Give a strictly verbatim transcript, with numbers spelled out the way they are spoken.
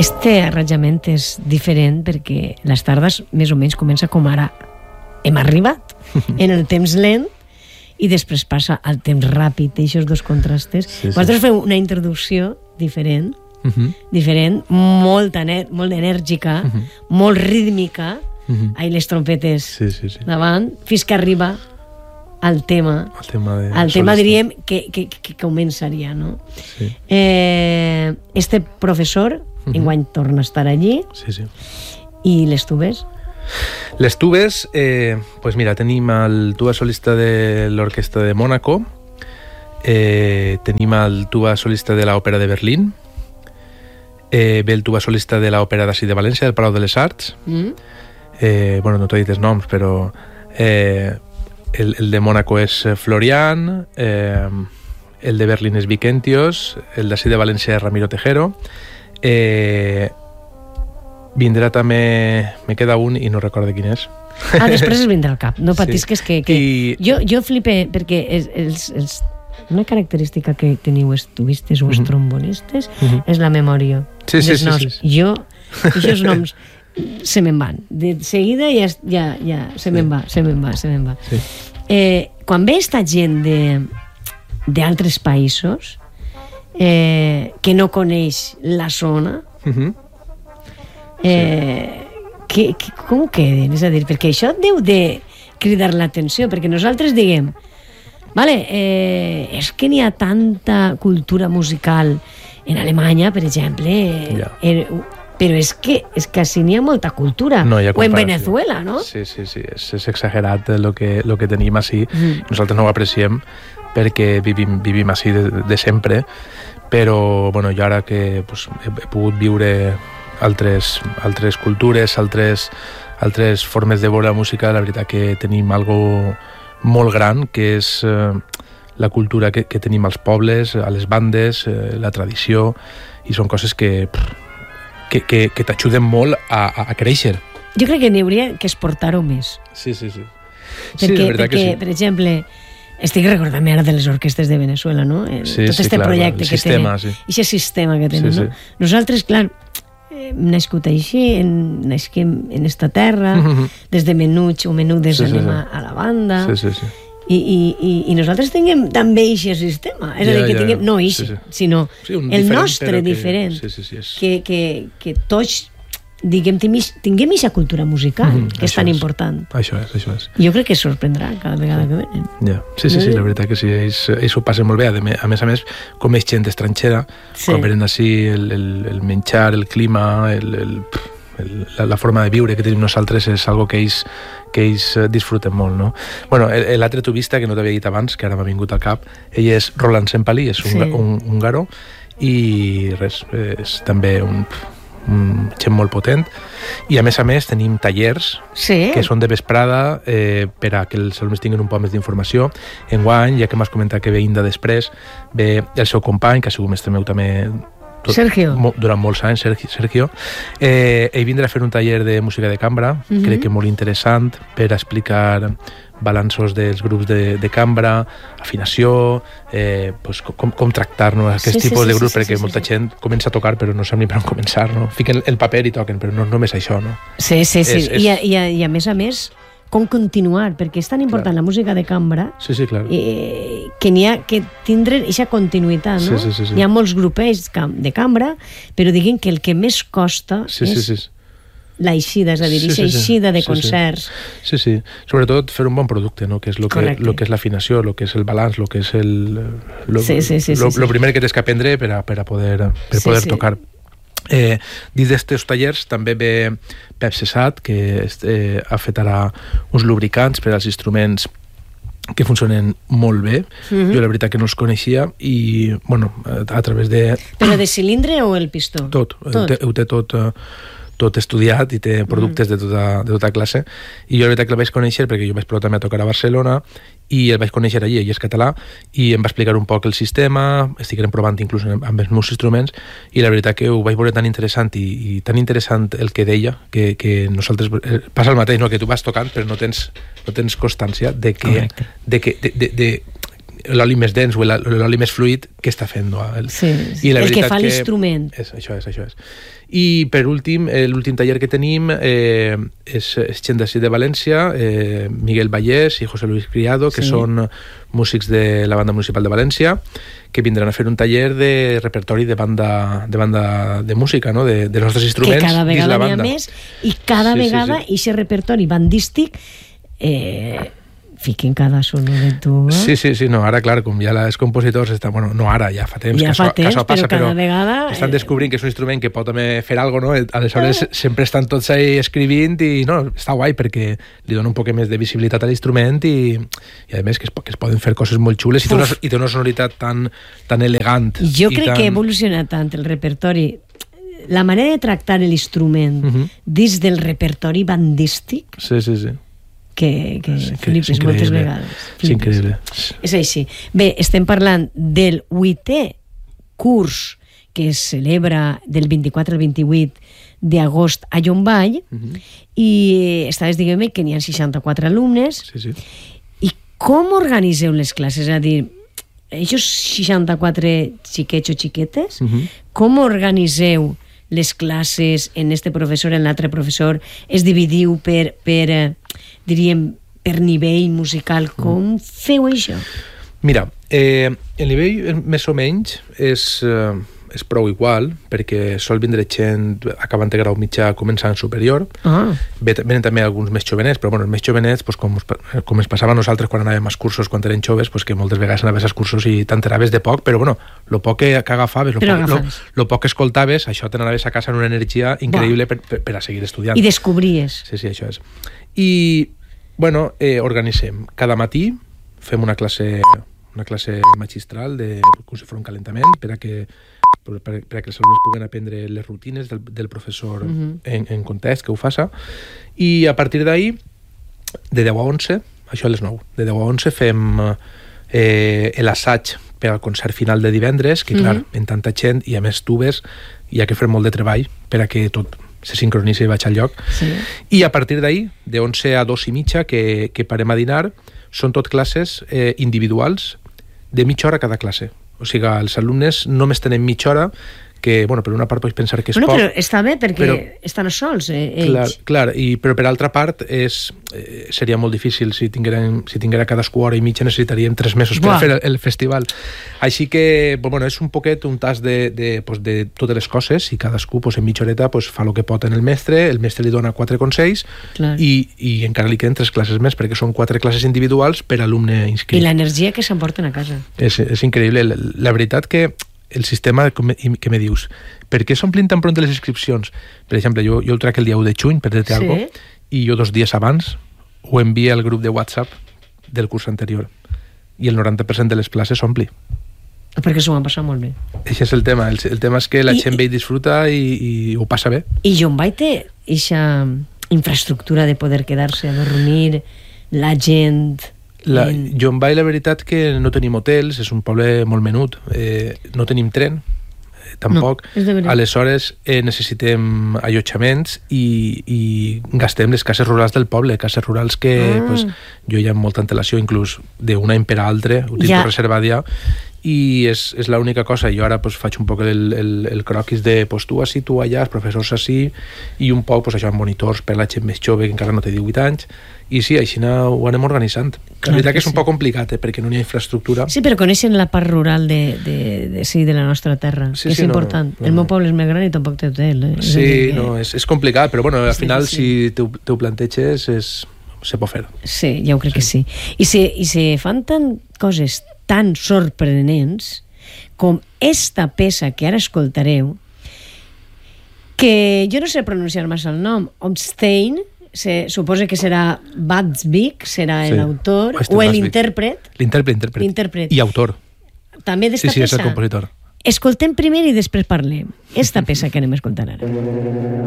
Este arranjament és diferent perquè les tardes més o menys comença com ara. Hem arribat en el temps lent i després passa al temps ràpid, aquests dos contrastes. Sí, sí. Vosaltres feu una introducció diferent, uh-huh. diferent, molt, ener molt enèrgica, uh-huh. molt rítmica, uh-huh. ahí les trompetes sí, sí, sí. davant, fins que arriba al tema, el tema, de al tema diríem, que, que, que començaria, no? Sí. Eh, este professor, uh-huh. enguany torna a estar allí, sí, sí. i les tubes? Les tubes, eh, pues mira, tenim el tuba solista de l'Orquestra de Mònaco, eh, tenim el tuba solista de l'Òpera de Berlín, eh, ve el tuba solista de l'Òpera d'ací de València, del Palau de les Arts, mm. eh, bueno, no t'he dit els noms, però eh, el, el de Mònaco és Florian, eh, el de Berlín és Vicentios, el d'ací de València és Ramiro Tejero, eh, vindrà també... Me queda un i no recordo quin és. Ah, després es vindrà al cap. No patisques sí. que... que... I... Jo, jo flipe perquè els, els, els... una característica que teniu els tubistes o els mm-hmm. trombonistes mm-hmm. és la memòria. Sí, sí, sí, sí, sí. Jo, aquests noms se me'n van. De seguida ja, ja, ja se me'n va, se me'n va, se me'n va. Sí. Eh, quan ve esta gent d'altres països eh, que no coneix la zona... Mm-hmm. Eh, que, que, com queden? És a dir, perquè això deu de cridar l'atenció, perquè nosaltres diguem vale, eh, és que n'hi ha tanta cultura musical en Alemanya, per exemple, yeah. eh, però és que, és que així n'hi ha molta cultura, no hi ha o en Venezuela, no? Sí, sí, sí, és, és exagerat el que, lo que tenim així, mm. nosaltres no ho apreciem perquè vivim, vivim així de, de sempre, però bueno, jo ara que pues, he, he pogut viure altres, altres cultures, altres, altres formes de veure la música, la veritat que tenim algo molt gran, que és eh, la cultura que, que tenim als pobles, a les bandes, eh, la tradició, i són coses que, que, que, que t'ajuden molt a, a créixer. Jo crec que n'hi hauria que exportar-ho més. Sí, sí, sí. Perquè, sí, perquè que sí. per exemple, estic recordant ara de les orquestes de Venezuela, no? El, sí, tot sí, este clar, projecte que sistema, tenen. Sí. Aquest sistema que tenen, sí, no? sí. Nosaltres, clar, hem nascut així, nasquem en esta terra, mm-hmm. des de menuts o menudes sí, sí, anem sí. a la banda, sí, sí, sí. I, i, i nosaltres tinguem també aquest sistema, és ja, a dir, que ja, tinguem, no aquest, sí, sí. sinó sí, el diferent, nostre que, diferent, sí, sí, sí, és... que, que, que tots diguem, tinguem aquesta cultura musical, mm-hmm, que és tan és. important. Això és, això és. Jo crec que sorprendrà cada vegada que venen. Ja. Sí, sí, sí, la veritat que sí, ells, ells ho passen molt bé. A més a més, com és gent estrangera, sí. quan venen així, el, el, el menjar, el clima, el, el, el, la, la forma de viure que tenim nosaltres és algo que ells, que ells disfruten molt, no? Bueno, l'altre tubista, que no t'havia dit abans, que ara m'ha vingut al cap, ell és Roland Sempali, és un, sí. un, un húngaro, i res, és també un... un gent molt potent, i a més a més tenim tallers sí. que són de vesprada eh, per a que els alumnes tinguin un poc més d'informació. Enguany, ja que m'has comentat que ve Inda després, ve el seu company, que ha sigut mestre meu també tot, Sergio. Mo, durant molts anys, Sergio, eh, ell vindrà a fer un taller de música de cambra, mm-hmm. crec que molt interessant, per a explicar balanços dels grups de, de cambra, afinació, eh, pues, com, com tractar no, aquest sí, tipus sí, de grups, sí, sí, perquè sí, molta sí. gent comença a tocar però no sap ni per on començar, no? Fiquen el paper i toquen, però no només això, no? Sí, sí, sí, és, és... I, a, i, a, i a més a més, com continuar, perquè és tan important clar. La música de cambra sí, sí, clar. eh, que n'hi ha que tindre aquesta continuïtat, no? Sí, sí, sí, sí. Hi ha molts grupells de cambra, però diguem que el que més costa sí, és... Sí, sí, sí. l'eixida, és a dir, sí, sí, sí, eixida de sí, concerts. Sí, sí, sobretot fer un bon producte, no? Que és el que, lo que és l'afinació, el que és el balanç, el que és el... Lo, sí, sí, sí, lo, sí, lo sí. primer que tens que aprendre per a, per a poder, per sí, poder sí. tocar. Eh, dins d'aquests tallers també ve Pep Cessat, que eh, ha fet ara uns lubricants per als instruments que funcionen molt bé. Mm-hmm. Jo la veritat que no els coneixia i, bueno, a través de... Però de cilindre o el pistó? Tot, tot. Ho té, ho té tot... Eh, tot estudiat i té productes mm. de, tota, de tota classe, i jo la veritat que el vaig conèixer perquè jo vaig provar també a tocar a Barcelona i el vaig conèixer allí, ell és català, i em va explicar un poc el sistema, estiguem provant inclús amb els meus instruments, i la veritat que ho vaig veure tan interessant i, i tan interessant el que deia, que, que nosaltres eh, passa el mateix, no? Que tu vas tocant però no tens, no tens constància de que, de que de, de, de, l'oli més dens o l'oli més fluid que està fent. No? El, sí, sí. I la el que fa l'instrument. Això és, això és. I per últim, l'últim taller que tenim eh, és, és gent d'ací de València, eh, Miguel Vallès i José Luis Criado, que sí. són músics de la Banda Municipal de València, que vindran a fer un taller de repertori de banda de, banda de música, no? de, de nostres instruments. Que cada vegada n'hi ha més, i cada sí, vegada sí, sí. ixe repertori bandístic eh, fiquen cada solo de tu. Eh? Sí, sí, sí, no, ara, clar, com ja els compositors estan, bueno, no ara, ja fa temps, ja que, fa això, temps que això passa, però, cada però vegada, estan eh... descobrint que és un instrument que pot també fer alguna cosa, no? Aleshores eh? sempre estan tots ahí escrivint i no, està guai perquè li dona un poc més de visibilitat a l'instrument i, i a més que es, que es poden fer coses molt xules i té una, i té una sonoritat tan, tan elegant. Jo crec tan... que evoluciona tant el repertori, la manera de tractar l'instrument uh -huh. dins del repertori bandístic. Sí, sí, sí. que, que sí, flipes moltes vegades. És increïble. És així. Bé, estem parlant del vuitè curs que es celebra del vint-i-quatre al vint-i-vuit d'agost a Llombai, uh -huh. i estaves dient que n'hi ha seixanta-quatre alumnes. Sí, sí. I com organiseu les classes? És a dir, aquests seixanta-quatre xiquets o xiquetes, uh -huh. com organiseu les classes en este professor, en l'altre professor? Es dividiu per, per diríem, per nivell musical? Com feu això? Mira, eh, el nivell més o menys és, eh, és prou igual, perquè sol vindre gent acabant de grau mitjà començant superior. Ah. Venen també alguns més jovenets, però bueno, els més jovenets, pues, com, com ens passava a nosaltres quan anàvem als cursos quan eren joves, pues, que moltes vegades anaves als cursos i t'enteraves de poc, però bueno, lo poc que, que agafaves, lo poc, lo, lo poc que escoltaves, això te n'anaves a casa amb una energia increïble per, per, per a seguir estudiant. I descobries. Sí, sí, això és. I, bueno, eh, organitzem. Cada matí fem una classe, una classe magistral de, com si fos un calentament per a que per, per, per a que els alumnes puguen aprendre les rutines del, del professor uh -huh. en, en context que ho faça. I a partir d'ahir, de deu a onze, això a les nou, de deu a onze fem eh, l'assaig per al concert final de divendres, que clar, uh -huh. en tanta gent, i a més tu ves, hi ha que fer molt de treball per a que tot se sincronitza i vaig al lloc. Sí. I a partir d'ahir, de onze a dos i mitja, que, que parem a dinar, són tot classes eh, individuals de mitja hora cada classe. O sigui, els alumnes només tenen mitja hora, que, bueno, per una part pots pensar que és bueno, poc. Però està bé, perquè però, estan sols, eh, ells. Clar, clar, i, però per altra part és, eh, seria molt difícil. Si tingueren, si tinguera cadascú hora i mitja necessitaríem tres mesos Buah. per fer el, el festival. Així que, bueno, és un poquet un tas de, de, pues, de totes les coses, i cadascú pues, en mitja horeta pues, fa el que pot en el mestre, el mestre li dona quatre consells i, i encara li queden tres classes més, perquè són quatre classes individuals per alumne inscrit. I l'energia que s'emporten a casa. És, és increïble. La, la veritat que el sistema que me dius, per què s'omplin tan pront les inscripcions? Per exemple, jo, jo el trac el dia u de juny, per dir-te sí. alguna cosa, i jo dos dies abans ho envia al grup de WhatsApp del curs anterior, i el noranta per cent de les places s'ompli. Perquè s'ho van passar molt bé. Això és el tema. El, el tema és que la I, gent ve i disfruta i, i ho passa bé. I Llombai té eixa infraestructura de poder quedar-se a dormir, la gent... La, Llombai, la veritat que no tenim hotels, és un poble molt menut, eh, no tenim tren, eh, tampoc. No, aleshores eh, necessitem allotjaments i, i gastem les cases rurals del poble, cases rurals que ah. pues, jo ja amb molta antelació, inclús d'un any per a altre, ho tinc ja. reservat ja, i és, és l'única cosa. Jo ara pues, faig un poc el, el, el croquis de pues, tu així, tu allà, els professors així, i un poc pues, això amb monitors per la gent més jove que encara no té divuit anys, i sí, així ho anem organitzant. La veritat que, que és un sí. poc complicat, eh, perquè no hi ha infraestructura. Sí, però coneixen la part rural de, de, de, sí, de la nostra terra, sí, que és sí, important. No, no, el meu poble és més gran i tampoc té hotel. Eh? Sí, que... no, és, és complicat, però bueno, al sí, final sí. si te, te ho planteges és, se pot fer. Sí, ja ho crec sí. que sí. I se, i se fan tant coses tan sorprenents com esta peça que ara escoltareu, que jo no sé pronunciar massa el nom, Obstein, se suposa que serà Watzbeek, serà sí. l'autor, o l'intèrpret. L'intèrpret, l'intèrpret. I autor. També d'esta sí, sí, peça. Sí, és el compositor. Escoltem primer i després parlem. Esta peça que anem a escoltar ara.